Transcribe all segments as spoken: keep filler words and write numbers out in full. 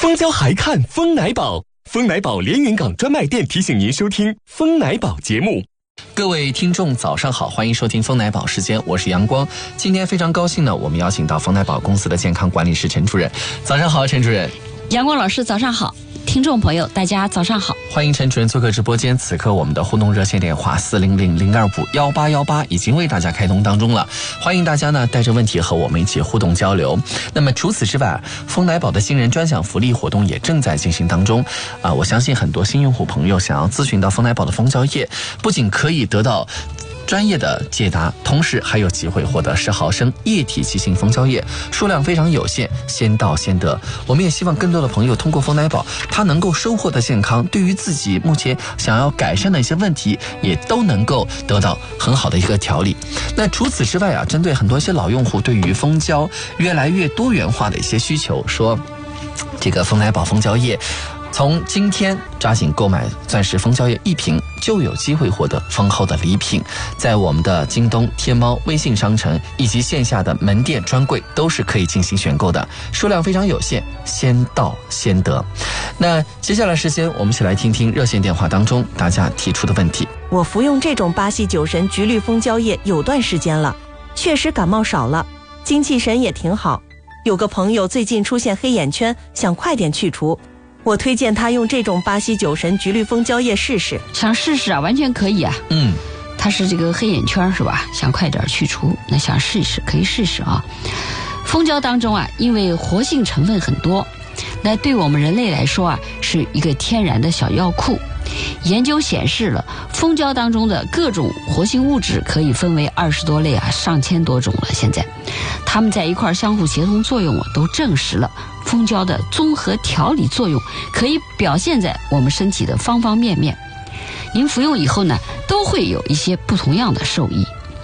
蜂胶还看蜂奶宝，蜂奶宝连云港专卖店提醒您收听蜂奶宝节目。 各位听众早上好，欢迎收听蜂奶宝时间，我是阳光。今天非常高兴呢，我们邀请到蜂奶宝公司的健康管理师陈主任。早上好，陈主任。 阳光老师早上好，听众朋友大家早上好， 欢迎陈主任做客直播间。此刻我们的互动热线电话四零零零二五幺八幺八已经为大家开通当中了，欢迎大家呢带着问题和我们一起互动交流。那么除此之外，蜂奶宝的新人专享福利活动也正在进行当中啊、呃！我相信很多新用户朋友想要咨询到蜂奶宝的蜂胶液，不仅可以得到专业的解答，同时还有机会获得十毫升液体气性蜂胶液，数量非常有限，先到先得。我们也希望更多的朋友通过蜂奶宝，它能够收获的健康，对于自己目前想要改善的一些问题，也都能够得到很好的一个调理。那除此之外啊，针对很多一些老用户对于蜂胶越来越多元化的一些需求，说这个蜂奶宝蜂胶液，从今天抓紧购买钻石蜂胶液一瓶，就有机会获得丰厚的礼品。在我们的京东、天猫、微信商城以及线下的门店专柜都是可以进行选购的，数量非常有限，先到先得。那接下来时间，我们一起来听听热线电话当中大家提出的问题。 我服用这种巴西酒神菊绿蜂胶液有段时间了，确实感冒少了，精气神也挺好。有个朋友最近出现黑眼圈，想快点去除，我推荐他用这种巴西酒神菊绿蜂胶液试试。 想试试啊，完全可以啊。 嗯， 它是这个黑眼圈是吧？想快点去除，那想试一试可以试试啊。蜂胶当中啊，因为活性成分很多，那对我们人类来说啊，是一个天然的小药库。研究显示了，蜂胶当中的各种活性物质可以分为二十多类啊，上千多种了。现在，它们在一块相互协同作用啊，都证实了蜂胶的综合调理作用可以表现在我们身体的方方面面。您服用以后呢，都会有一些不同样的受益。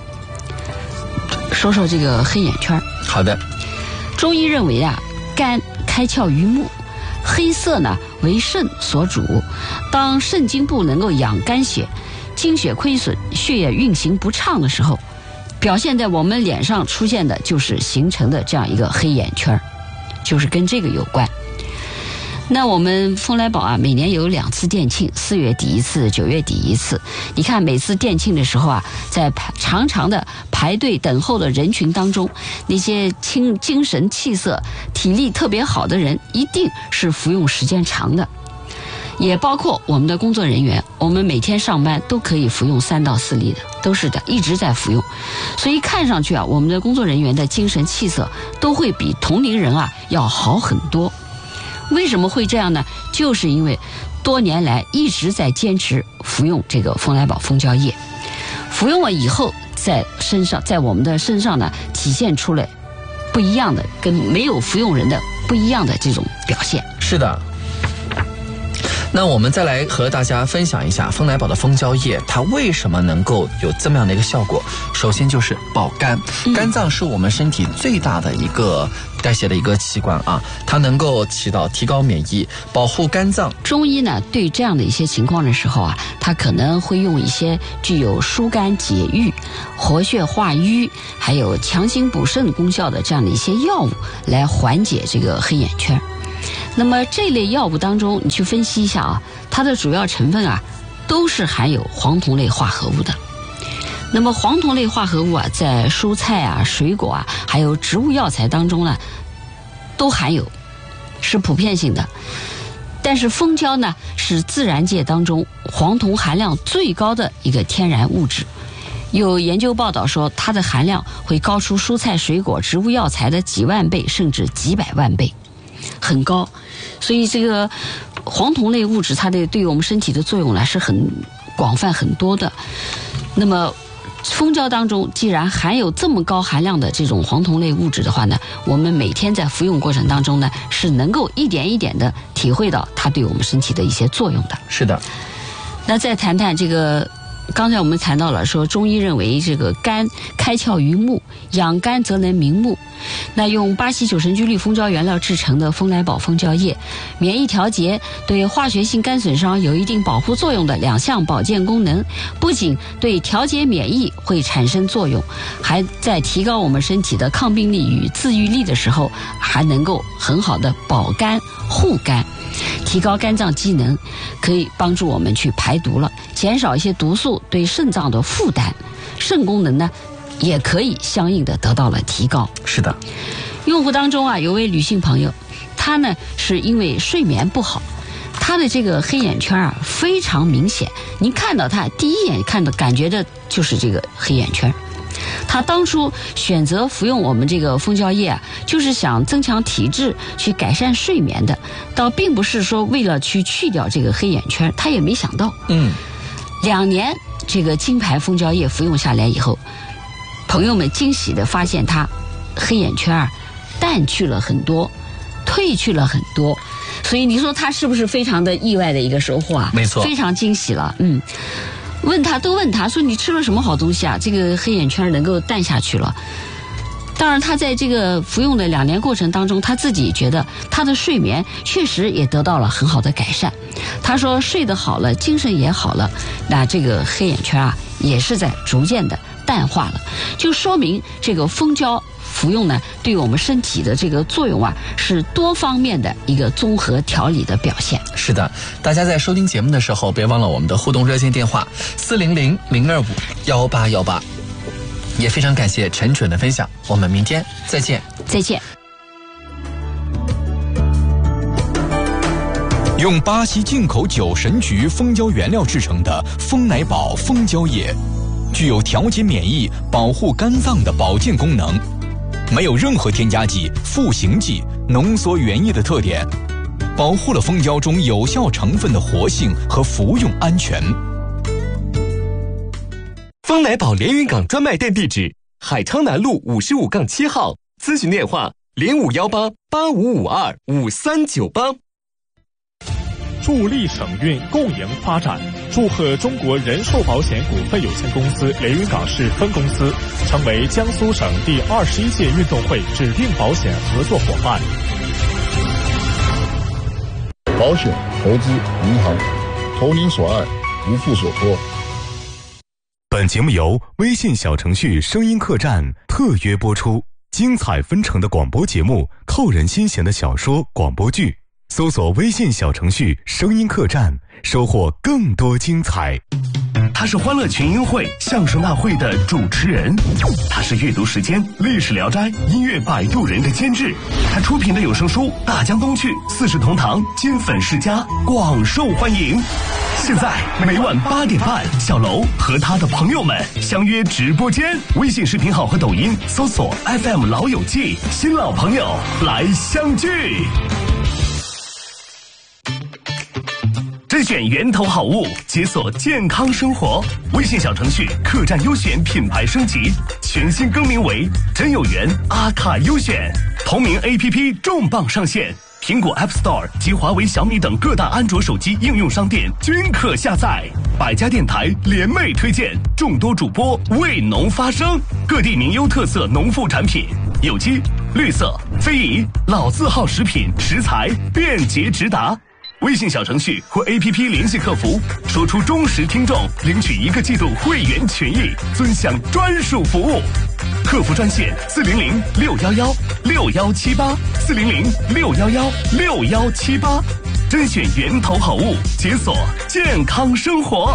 说说这个黑眼圈。 好的。 中医认为啊，肝开窍于目，黑色呢为肾所主。当肾经部能够养肝血，精血亏损，血液运行不畅的时候，表现在我们脸上出现的就是形成的这样一个黑眼圈，就是跟这个有关。那我们蜂奶宝啊，每年有两次店庆，四月底一次，九月底一次。你看每次店庆的时候啊，在长长的排队等候的人群当中，那些精精神气色、体力特别好的人，一定是服用时间长的。也包括我们的工作人员，我们每天上班都可以服用三到四粒的，都是的，一直在服用。所以看上去啊，我们的工作人员的精神气色都会比同龄人啊要好很多。为什么会这样呢？就是因为多年来一直在坚持服用这个蜂奶宝蜂胶液，服用了以后，在身上，在我们的身上呢，体现出来不一样的，跟没有服用人的不一样的这种表现。 是的。那我们再来和大家分享一下蜂奶宝的蜂胶液，它为什么能够有这么样的一个效果。首先就是保肝，肝脏是我们身体最大的一个代谢的一个器官啊，它能够起到提高免疫、保护肝脏。 中医呢，对这样的一些情况的时候啊，它可能会用一些具有疏肝解郁、活血化瘀，还有强心补肾功效的这样的一些药物来缓解这个黑眼圈。那么这类药物当中，你去分析一下啊，它的主要成分啊，都是含有黄酮类化合物的。那么黄酮类化合物啊，在蔬菜啊、水果啊，还有植物药材当中呢，都含有，是普遍性的。但是蜂胶呢，是自然界当中黄酮含量最高的一个天然物质。有研究报道说，它的含量会高出蔬菜、水果、植物药材的几万倍，甚至几百万倍，很高。所以这个黄酮类物质，它的对于我们身体的作用呢是很广泛很多的。那么蜂胶当中既然含有这么高含量的这种黄酮类物质的话呢，我们每天在服用过程当中呢，是能够一点一点的体会到它对我们身体的一些作用的。 是的。 那再谈谈这个刚才我们谈到了说，中医认为这个肝开窍于目，养肝则能明目。那用巴西九神居氯蜂胶原料制成的蜂来宝蜂胶液，免疫调节，对化学性肝损伤有一定保护作用的两项保健功能，不仅对调节免疫会产生作用，还在提高我们身体的抗病力与自愈力的时候，还能够很好的保肝护肝，提高肝脏机能，可以帮助我们去排毒了，减少一些毒素对肾脏的负担，肾功能呢也可以相应的得到了提高。 是的， 用户当中啊，有位女性朋友，她呢是因为睡眠不好，她的这个黑眼圈啊非常明显，您看到她第一眼看到感觉的就是这个黑眼圈。她当初选择服用我们这个蜂胶液啊，就是想增强体质，去改善睡眠的，倒并不是说为了去去掉这个黑眼圈，她也没想到。 嗯， 两年这个金牌蜂胶液服用下来以后，朋友们惊喜地发现她黑眼圈啊淡去了很多，褪去了很多，所以你说她是不是非常的意外的一个收获啊？ 没错， 非常惊喜了。嗯，问她都问她说你吃了什么好东西啊？这个黑眼圈能够淡下去了。当然，她在这个服用的两年过程当中，她自己觉得她的睡眠确实也得到了很好的改善。她说睡得好了，精神也好了，那这个黑眼圈啊也是在逐渐的淡化了，就说明这个蜂胶服用呢，对我们身体的这个作用啊，是多方面的一个综合调理的表现。 是的，大家在收听节目的时候，别忘了我们的互动热线电话四零零零二五幺八幺八。也非常感谢陈准的分享，我们明天再见。 再见。 用巴西进口九神菊蜂胶原料制成的蜂奶宝蜂胶液，具有调节免疫、保护肝脏的保健功能，没有任何添加剂、赋形剂、浓缩原液的特点，保护了蜂胶中有效成分的活性和服用安全。蜂奶宝连云港专卖店地址：海昌南路五十五杠七号，咨询电话零五幺八八五五二五三九八。 助力省运共赢发展，祝贺中国人寿保险股份有限公司连云港市分公司成为江苏省第二十一届运动会指定保险合作伙伴。 保险、投资、银行，投您所爱，无负所托。 本节目由微信小程序声音客栈特约播出，精彩纷呈的广播节目，扣人心弦的小说广播剧，搜索微信小程序声音客栈，收获更多精彩。 他是欢乐群英会相声大会的主持人，他是阅读时间历史聊斋音乐摆渡人的监制，他出品的有声书大江东去四世同堂金粉世家广受欢迎。现在每晚八点半，小楼和他的朋友们相约直播间，微信视频号和抖音搜索 F M 老友记，新老朋友来相聚。甄选源头好物，解锁健康生活。微信小程序客栈优选品牌升级，全新更名为真有缘阿卡优选。同名 A P P 重磅上线，苹果 App Store 及华为、小米等各大安卓手机应用商店均可下载。百家电台联袂推荐，众多主播为农发声，各地名优特色农副产品，有机、绿色、非遗、老字号食品食材便捷直达。微信小程序或 A P P 联系客服，说出忠实听众领取一个季度会员权益，尊享专属服务。客服专线四零零六幺幺六幺七八四零零六幺幺六幺七八，甄选源头好物，解锁健康生活。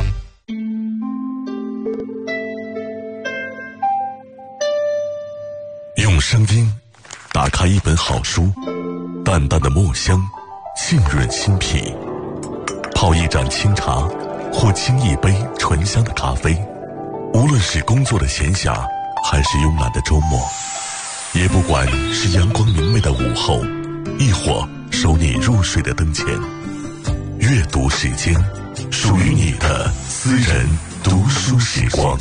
用声音打开一本好书，淡淡的墨香浸润心脾，泡一盏清茶或沏一杯醇香的咖啡，无论是工作的闲暇还是慵懒的周末，也不管是阳光明媚的午后，亦或守你入睡的灯前，阅读时间，属于你的私人读书时光。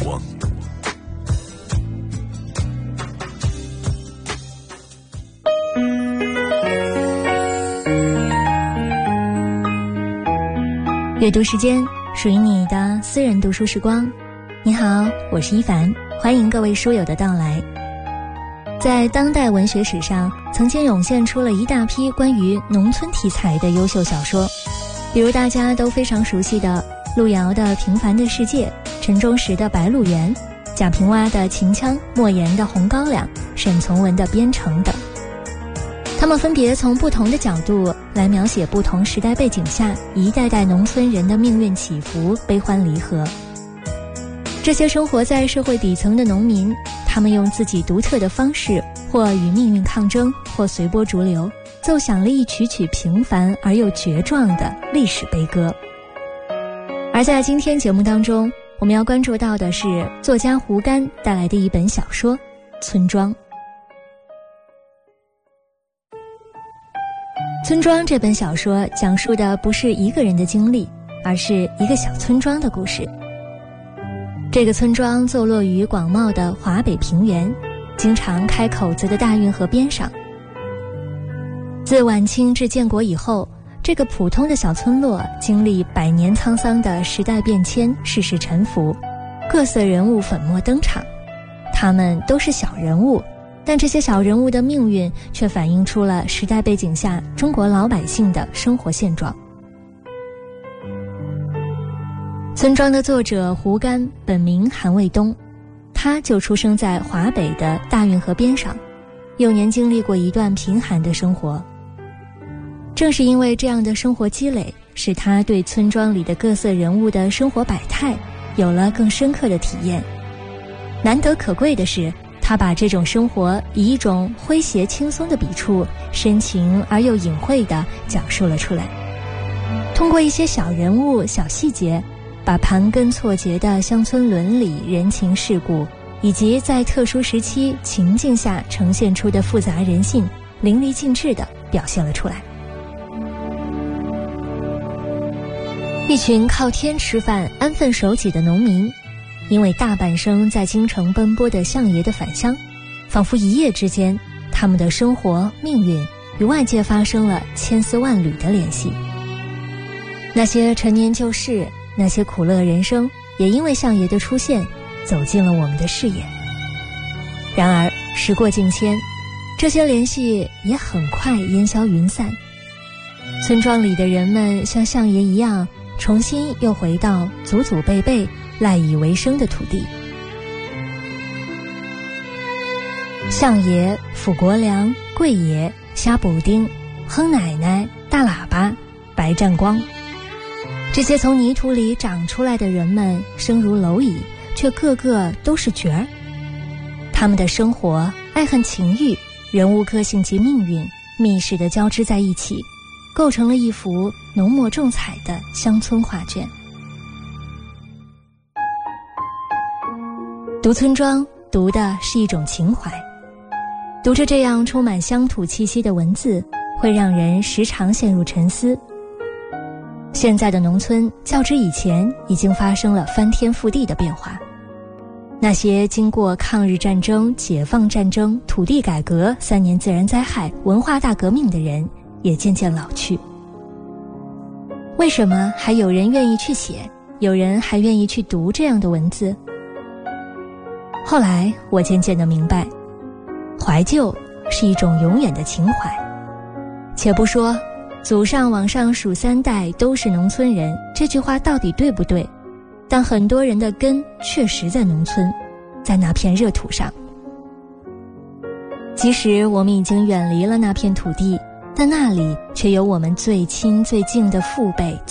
阅读时间，属于你的私人读书时光。 你好，我是一凡，欢迎各位书友的到来。在当代文学史上，曾经涌现出了一大批关于农村题材的优秀小说，比如大家都非常熟悉的路遥的《平凡的世界》，陈忠实的《白鹿原》，贾平凹的《秦腔》，莫言的《红高粱》，沈从文的《边城》等。他们分别从不同的角度来描写不同时代背景下一代代农村人的命运起伏、悲欢离合。这些生活在社会底层的农民，他们用自己独特的方式，或与命运抗争，或随波逐流，奏响了一曲曲平凡而又绝壮的历史悲歌。而在今天节目当中，我们要关注到的是作家胡甘带来的一本小说《村庄》。《村庄》这本小说讲述的不是一个人的经历，而是一个小村庄的故事。这个村庄坐落于广袤的华北平原，经常开口子的大运河边上。自晚清至建国以后，这个普通的小村落经历百年沧桑的时代变迁，世事沉浮，各色人物粉墨登场。他们都是小人物，但这些小人物的命运却反映出了时代背景下中国老百姓的生活现状。村庄的作者胡甘本名韩卫东，他就出生在华北的大运河边上，幼年经历过一段贫寒的生活。正是因为这样的生活积累，使他对村庄里的各色人物的生活百态有了更深刻的体验。难得可贵的是，他把这种生活以一种诙谐轻松的笔触，深情而又隐晦地讲述了出来。通过一些小人物、小细节，把盘根错节的乡村伦理、人情世故，以及在特殊时期情境下呈现出的复杂人性，淋漓尽致地表现了出来。一群靠天吃饭、安分守己的农民，因为大半生在京城奔波的相爷的返乡，仿佛一夜之间，他们的生活命运与外界发生了千丝万缕的联系。那些陈年旧事，那些苦乐人生，也因为相爷的出现走进了我们的视野。然而时过境迁，这些联系也很快烟消云散。村庄里的人们像相爷一样，重新又回到祖祖辈辈赖以为生的土地。相爷、府国良、贵爷、虾补丁、哼奶奶、大喇叭、白占光，这些从泥土里长出来的人们，生如蝼蚁，却个个都是角儿。他们的生活、爱恨情欲、人物个性及命运，密实地交织在一起，构成了一幅浓墨重彩的乡村画卷。读村庄，读的是一种情怀。读着这样充满乡土气息的文字，会让人时常陷入沉思。现在的农村较之以前已经发生了翻天覆地的变化。那些经过抗日战争、解放战争、土地改革、三年自然灾害、文化大革命的人也渐渐老去。为什么还有人愿意去写，有人还愿意去读这样的文字？后来我渐渐地明白，怀旧是一种永远的情怀。且不说祖上往上数三代都是农村人，这句话到底对不对？但很多人的根确实在农村，在那片热土上。即使我们已经远离了那片土地，但那里却有我们最亲最近的父辈、